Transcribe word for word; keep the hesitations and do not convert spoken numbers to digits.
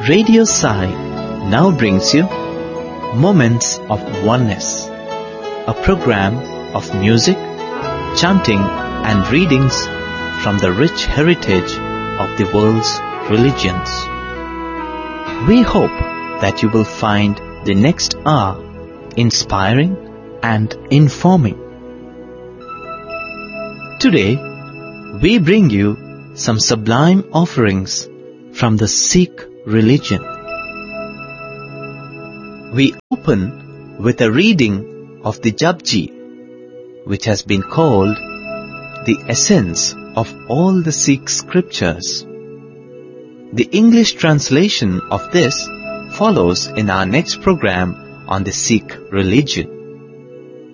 Radio Sai now brings you Moments of Oneness, a program of music, chanting and readings from the rich heritage of the world's religions. We hope that you will find the next hour inspiring and informing. Today, we bring you some sublime offerings from the Sikh religion. We open with a reading of the Japji, which has been called the essence of all the Sikh scriptures. The English translation of this follows in our next program on the Sikh religion.